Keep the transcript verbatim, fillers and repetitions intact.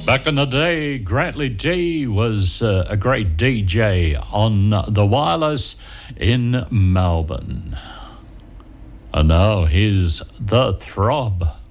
Back in the day, Grantley G was uh, a great D J on the wireless in Melbourne. And now here's The Throb.